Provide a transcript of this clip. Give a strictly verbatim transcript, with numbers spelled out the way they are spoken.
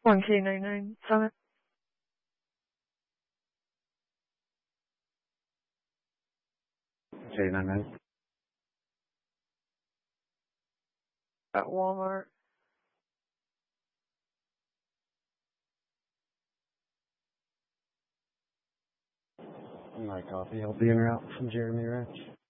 one K ninety-nine Summit. K ninety-nine. At Walmart. My coffee. I'll be en route from Jeremy Ranch.